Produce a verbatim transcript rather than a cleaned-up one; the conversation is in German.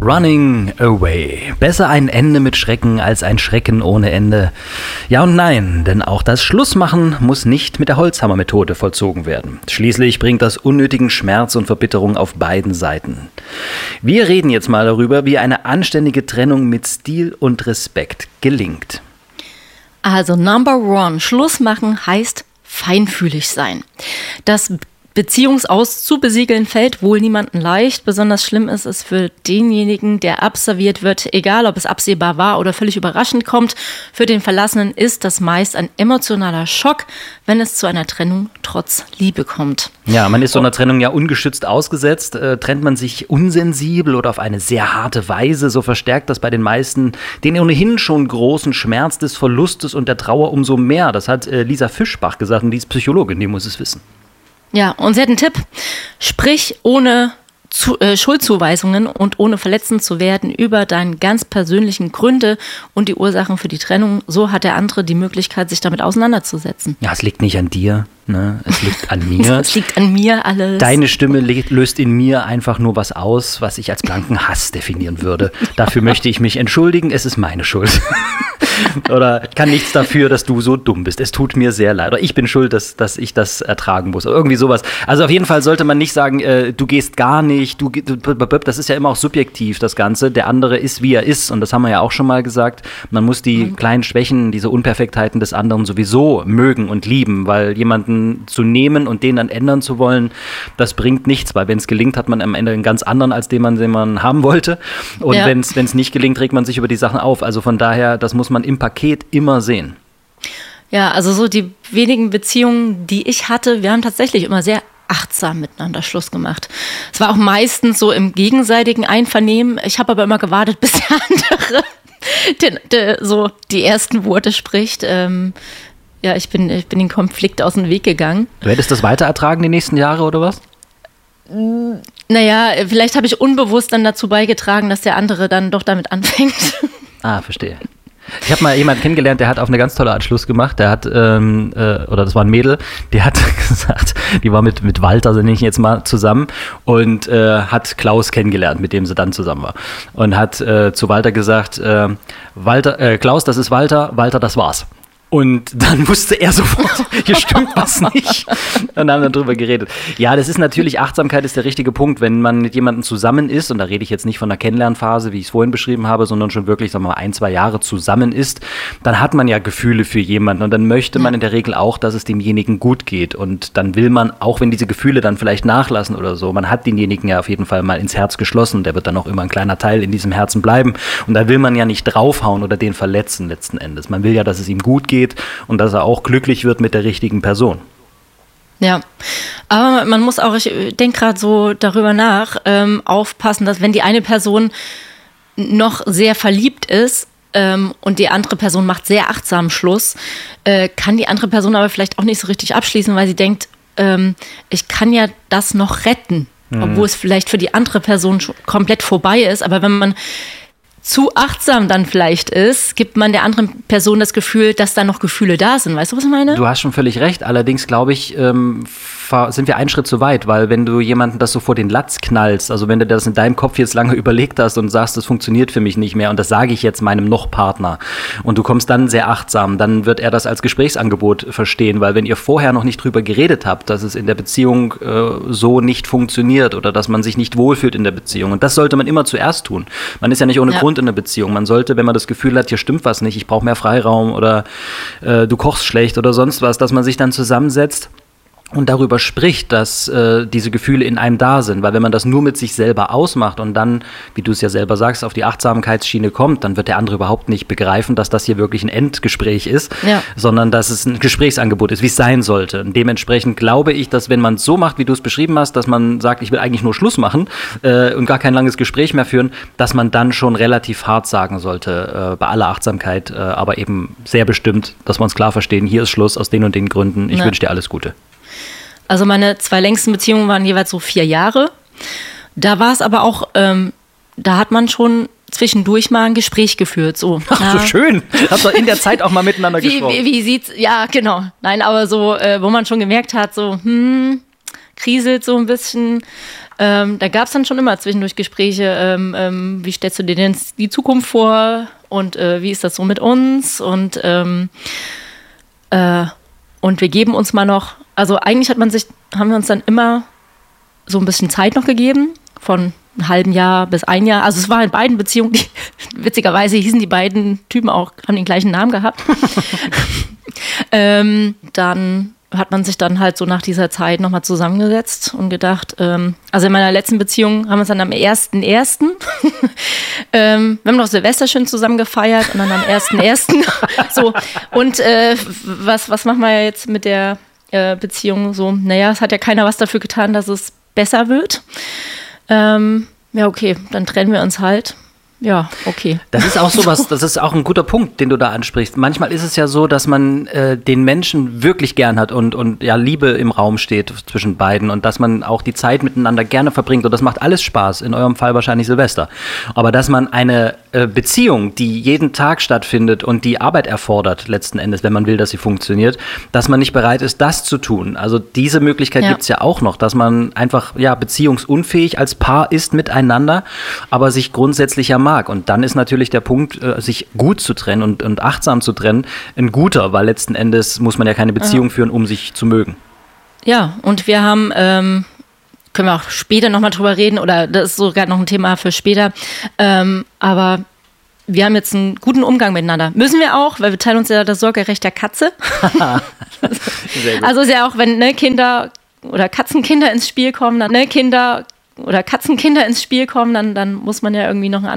Running away. Besser ein Ende mit Schrecken als ein Schrecken ohne Ende. Ja und nein, denn auch das Schlussmachen muss nicht mit der Holzhammermethode vollzogen werden. Schließlich bringt das unnötigen Schmerz und Verbitterung auf beiden Seiten. Wir reden jetzt mal darüber, wie eine anständige Trennung mit Stil und Respekt gelingt. Also Number One, Schluss machen heißt feinfühlig sein. Das Beziehungsaus zu besiegeln fällt wohl niemandem leicht. Besonders schlimm ist es für denjenigen, der abserviert wird. Egal, ob es absehbar war oder völlig überraschend kommt. Für den Verlassenen ist das meist ein emotionaler Schock, wenn es zu einer Trennung trotz Liebe kommt. Ja, man ist so einer Trennung ja ungeschützt ausgesetzt. Äh, trennt man sich unsensibel oder auf eine sehr harte Weise, so verstärkt das bei den meisten den ohnehin schon großen Schmerz des Verlustes und der Trauer umso mehr. Das hat äh, Lisa Fischbach gesagt und die ist Psychologin, die muss es wissen. Ja, und sie hat einen Tipp. Sprich ohne zu, äh, Schuldzuweisungen und ohne verletzend zu werden über deine ganz persönlichen Gründe und die Ursachen für die Trennung. So hat der andere die Möglichkeit, sich damit auseinanderzusetzen. Ja, es liegt nicht an dir, ne? Es liegt an mir. Es liegt an mir alles. Deine Stimme löst in mir einfach nur was aus, was ich als blanken Hass definieren würde. Dafür möchte ich mich entschuldigen, es ist meine Schuld. Oder kann nichts dafür, dass du so dumm bist. Es tut mir sehr leid. Oder ich bin schuld, dass, dass ich das ertragen muss. Oder irgendwie sowas. Also auf jeden Fall sollte man nicht sagen, äh, du gehst gar nicht. Du, das ist ja immer auch subjektiv, das Ganze. Der andere ist, wie er ist. Und das haben wir ja auch schon mal gesagt. Man muss die mhm. kleinen Schwächen, diese Unperfektheiten des anderen sowieso mögen und lieben. Weil jemanden zu nehmen und den dann ändern zu wollen, das bringt nichts. Weil wenn es gelingt, hat man am Ende einen ganz anderen, als den man, den man haben wollte. Und ja. wenn es nicht gelingt, regt man sich über die Sachen auf. Also von daher, das muss man im Paket immer sehen. Ja, also so die wenigen Beziehungen, die ich hatte, wir haben tatsächlich immer sehr achtsam miteinander Schluss gemacht. Es war auch meistens so im gegenseitigen Einvernehmen. Ich habe aber immer gewartet, bis der andere den, den, so die ersten Worte spricht. Ähm, ja, ich bin, ich bin den Konflikt aus dem Weg gegangen. Du hättest das weiter ertragen die nächsten Jahre oder was? Naja, vielleicht habe ich unbewusst dann dazu beigetragen, dass der andere dann doch damit anfängt. Ah, verstehe. Ich habe mal jemanden kennengelernt, der hat auf eine ganz tolle Art Schluss gemacht. Der hat, ähm, äh, oder das war ein Mädel, die hat gesagt, die war mit, mit Walter, so nenne ich ihn jetzt mal, zusammen und äh, hat Klaus kennengelernt, mit dem sie dann zusammen war. Und hat äh, zu Walter gesagt, äh, Walter, äh, Klaus, das ist Walter, Walter, das war's. Und dann wusste er sofort, hier stimmt was nicht. Und haben dann drüber geredet. Ja, das ist natürlich, Achtsamkeit ist der richtige Punkt. Wenn man mit jemandem zusammen ist, und da rede ich jetzt nicht von einer Kennenlernphase, wie ich es vorhin beschrieben habe, sondern schon wirklich, sagen wir mal, ein, zwei Jahre zusammen ist, dann hat man ja Gefühle für jemanden. Und dann möchte man in der Regel auch, dass es demjenigen gut geht. Und dann will man, auch wenn diese Gefühle dann vielleicht nachlassen oder so, man hat denjenigen ja auf jeden Fall mal ins Herz geschlossen. Der wird dann auch immer ein kleiner Teil in diesem Herzen bleiben. Und da will man ja nicht draufhauen oder den verletzen letzten Endes. Man will ja, dass es ihm gut geht. Und dass er auch glücklich wird mit der richtigen Person. Ja, aber man muss auch, ich denke gerade so darüber nach, ähm, aufpassen, dass wenn die eine Person noch sehr verliebt ist ähm, und die andere Person macht sehr achtsam Schluss, äh, kann die andere Person aber vielleicht auch nicht so richtig abschließen, weil sie denkt, ähm, ich kann ja das noch retten, mhm. obwohl es vielleicht für die andere Person schon komplett vorbei ist. Aber wenn man zu achtsam dann vielleicht ist, gibt man der anderen Person das Gefühl, dass da noch Gefühle da sind. Weißt du, was ich meine? Du hast schon völlig recht. Allerdings, glaube ich, ähm, sind wir einen Schritt zu weit, weil wenn du jemanden das so vor den Latz knallst, also wenn du das in deinem Kopf jetzt lange überlegt hast und sagst, das funktioniert für mich nicht mehr und das sage ich jetzt meinem Noch-Partner und du kommst dann sehr achtsam, dann wird er das als Gesprächsangebot verstehen, weil wenn ihr vorher noch nicht drüber geredet habt, dass es in der Beziehung äh, so nicht funktioniert oder dass man sich nicht wohlfühlt in der Beziehung, und das sollte man immer zuerst tun. Man ist ja nicht ohne ja. Grund in einer Beziehung. Man sollte, wenn man das Gefühl hat, hier stimmt was nicht, ich brauche mehr Freiraum oder äh, du kochst schlecht oder sonst was, dass man sich dann zusammensetzt und darüber spricht, dass äh, diese Gefühle in einem da sind. Weil wenn man das nur mit sich selber ausmacht und dann, wie du es ja selber sagst, auf die Achtsamkeitsschiene kommt, dann wird der andere überhaupt nicht begreifen, dass das hier wirklich ein Endgespräch ist, ja. sondern dass es ein Gesprächsangebot ist, wie es sein sollte. Und dementsprechend glaube ich, dass wenn man es so macht, wie du es beschrieben hast, dass man sagt, ich will eigentlich nur Schluss machen äh, und gar kein langes Gespräch mehr führen, dass man dann schon relativ hart sagen sollte, äh, bei aller Achtsamkeit, äh, aber eben sehr bestimmt, dass wir uns klar verstehen, hier ist Schluss aus den und den Gründen, ich ja. wünsche dir alles Gute. Also meine zwei längsten Beziehungen waren jeweils so vier Jahre. Da war es aber auch, ähm, da hat man schon zwischendurch mal ein Gespräch geführt. So, Ach, ja. so schön. Habt ihr in der Zeit auch mal miteinander wie, gesprochen? Wie, wie sieht's, ja, genau. Nein, aber so, äh, wo man schon gemerkt hat, so, hm, kriselt so ein bisschen. Ähm, da gab es dann schon immer zwischendurch Gespräche, ähm, ähm, wie stellst du dir denn die Zukunft vor und äh, wie ist das so mit uns und ähm, äh, und wir geben uns mal noch, also eigentlich hat man sich, haben wir uns dann immer so ein bisschen Zeit noch gegeben, von einem halben Jahr bis ein Jahr. Also es war in beiden Beziehungen, die, witzigerweise hießen die beiden Typen auch, haben den gleichen Namen gehabt. ähm, dann hat man sich dann halt so nach dieser Zeit nochmal zusammengesetzt und gedacht, ähm, also in meiner letzten Beziehung haben wir uns dann am ersten ersten ähm, wir haben noch Silvester schön zusammen gefeiert und dann am ersten ersten so, und äh, was, was machen wir jetzt mit der äh, Beziehung so? Naja, es hat ja keiner was dafür getan, dass es besser wird. Ähm, ja, okay, dann trennen wir uns halt. Ja, okay. Das ist auch sowas, das ist auch ein guter Punkt, den du da ansprichst. Manchmal ist es ja so, dass man äh, den Menschen wirklich gern hat und, und ja, Liebe im Raum steht zwischen beiden und dass man auch die Zeit miteinander gerne verbringt und das macht alles Spaß, in eurem Fall wahrscheinlich Silvester. Aber dass man eine äh, Beziehung, die jeden Tag stattfindet und die Arbeit erfordert, letzten Endes, wenn man will, dass sie funktioniert, dass man nicht bereit ist, das zu tun. Also diese Möglichkeit ja. gibt es ja auch noch, dass man einfach ja beziehungsunfähig als Paar ist miteinander, aber sich grundsätzlich ja mag. Und dann ist natürlich der Punkt, sich gut zu trennen und, und achtsam zu trennen, ein guter, weil letzten Endes muss man ja keine Beziehung ja. führen, um sich zu mögen. Ja, und wir haben, ähm, können wir auch später nochmal drüber reden, oder das ist sogar noch ein Thema für später, ähm, aber wir haben jetzt einen guten Umgang miteinander. Müssen wir auch, weil wir teilen uns ja das Sorgerecht der Katze. Sehr gut. Also ist ja auch, wenn ne, Kinder oder Katzenkinder ins Spiel kommen, dann ne, Kinder oder Katzenkinder ins Spiel kommen, dann, dann muss man ja irgendwie noch einen